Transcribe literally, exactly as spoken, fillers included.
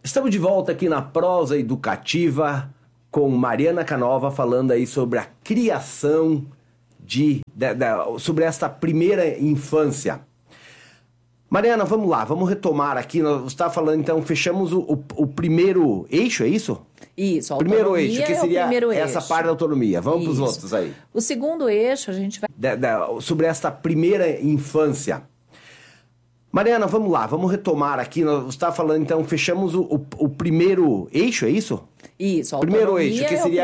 Estamos de volta aqui na Prosa Educativa com Mariana Canova falando aí sobre a criação de, de, de sobre esta primeira infância. Mariana, vamos lá, vamos retomar aqui. Nós estava falando, então, fechamos o, o, o primeiro eixo, é isso? Isso, a primeiro eixo, que é seria eixo. essa parte da autonomia. Vamos para os outros aí. O segundo eixo, a gente vai... De, de, sobre esta primeira infância. Mariana, vamos lá, vamos retomar aqui. Nós estava falando, então, fechamos o, o, o primeiro eixo, é isso? Isso, a primeiro eixo, que é seria